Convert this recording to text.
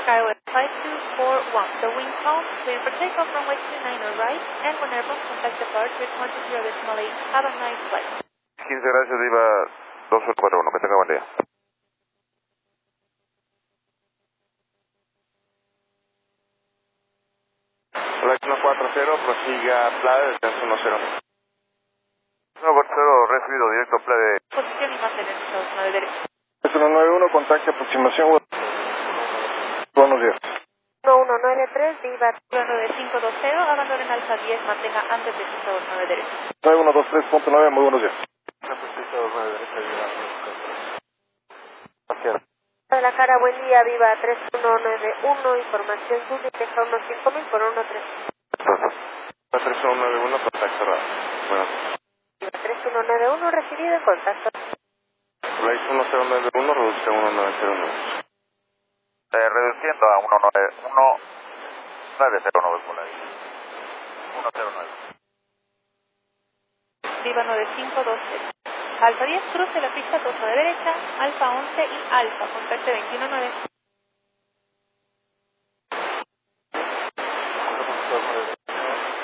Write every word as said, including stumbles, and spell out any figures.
Skyway five two four one, the wind calm, clear for takeoff runway two nine or right, and when airborne, contact departure twenty zero decimal eight. Have a nice flight. quince, gracias, Diva dos cuatro uno, que tenga buen día. Flight uno cuatro cero, prosiga Playa, descenso uno cero. uno cuatro cero, recibido, directo Playa de... Posición y mantener estados nueve derecho. uno nueve uno, contacto aproximación. Buenos días. uno uno nueve tres, Viva nueve cinco dos cero, abandonen alfa diez, mantenga antes de estados nueve derecho. nueve uno dos tres punto nueve, muy buenos días. De la cara, buen día, Viva tres uno nueve uno, información Google, deja unos cinco mil por uno tres. tres uno nueve uno, contacto cerrado. Bueno. tres uno nueve uno, recibido, contacto. Flight uno cero nueve uno, reduce uno nueve cero nueve. Eh, reduciendo a uno nueve uno, nueve cero nueve por ahí. uno cero nueve. Viva nueve cinco dos cero. Alfa diez, cruce la pista dos nueve derecha, Alfa once y Alfa, contacto veintiuno nueve.